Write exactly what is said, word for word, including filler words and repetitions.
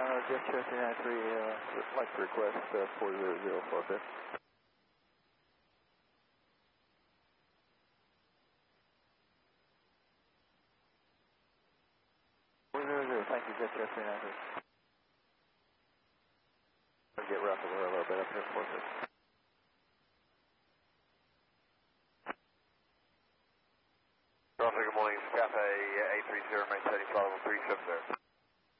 Uh, Jet Chef three nine three, uh, would like to request uh, four zero zero for a bit. four zero zero, thank you, Jet Chef three nine three. I'll get rough with her a little bit up here for this. Good morning, it's Cafe eight three zero, maintain flight level three seven zero.